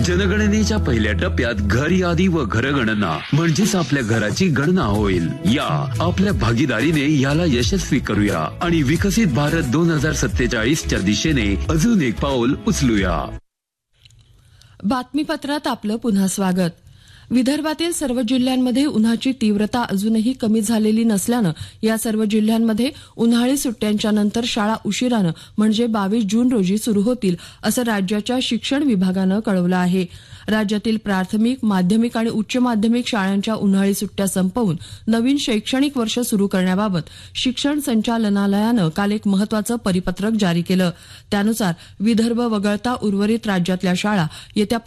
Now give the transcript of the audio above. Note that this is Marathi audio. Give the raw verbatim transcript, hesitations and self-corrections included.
जनगणनेच्या पहिल्या टप्प्यात घर यादी व घरगणना म्हणजेच आपल्या घराची गणना होईल. या आपल्या भागीदारीने याला यशस्वी करूया आणि विकसित भारत दोन हजार सत्तेचाळीसच्या दिशेने अजून एक पाऊल उचलूया. बातमीपत्रात आपलं पुन्हा स्वागत. विदर्भातील सर्व जिल्ह्यांमध्ये उन्हाची तीव्रता अजूनही कमी झालेली नसल्यानं या सर्व जिल्ह्यांमध्ये उन्हाळी सुट्ट्यांच्या नंतर शाळा उशिरानं म्हणजे बावीस जून रोजी सुरू होतील असं राज्याच्या शिक्षण विभागानं कळवलं आहे. राज्यातील प्राथमिक, माध्यमिक आणि उच्च माध्यमिक शाळांच्या उन्हाळी सुट्ट्या संपवून नवीन शैक्षणिक वर्ष सुरू करण्याबाबत शिक्षण संचालनालयानं काल एक महत्वाचं परिपत्रक जारी केलं. त्यानुसार विदर्भ वगळता उर्वरित राज्यातल्या शाळा येत्या